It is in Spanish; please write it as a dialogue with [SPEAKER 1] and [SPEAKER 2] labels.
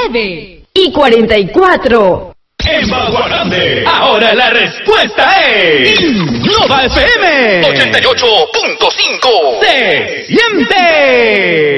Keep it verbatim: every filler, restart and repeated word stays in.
[SPEAKER 1] nueve y cuarenta y cuatro.
[SPEAKER 2] En Bagua Grande, ahora la respuesta es Nova F M
[SPEAKER 3] ochenta y ocho punto cinco.
[SPEAKER 2] Se siente.